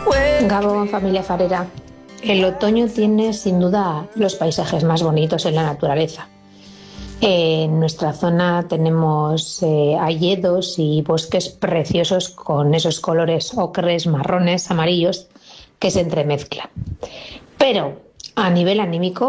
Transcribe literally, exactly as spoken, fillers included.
Gabón, familia farera. El otoño tiene sin duda los paisajes más bonitos en la naturaleza. En nuestra zona tenemos eh, hayedos y bosques preciosos con esos colores ocres, marrones, amarillos que se entremezclan. Pero a nivel anímico,